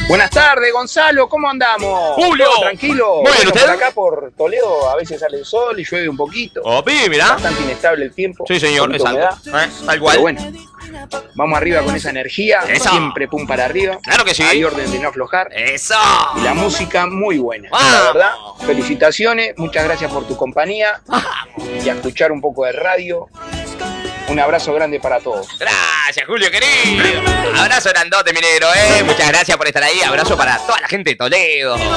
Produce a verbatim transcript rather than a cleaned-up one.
Buenas tardes, Gonzalo, ¿cómo andamos? Julio. ¿Todo tranquilo? Muy bien, Bueno, ¿usted? por acá por Toledo a veces sale el sol y llueve un poquito. Opi, mirá. Bastante inestable el tiempo. Sí, señor, un poquito de exacto. humedad. Eh, tal cual. Pero bueno, vamos arriba con esa energía. Eso. Siempre pum para arriba. Claro que sí. Hay orden de no aflojar. Eso. Y la música muy buena. Vamos. La verdad, felicitaciones. Muchas gracias por tu compañía. Y a escuchar un poco de radio. Un abrazo grande para todos. Gracias, Julio, querido. Abrazo grandote, mi negro, eh. Muchas gracias por estar ahí. Abrazo para toda la gente de Toledo.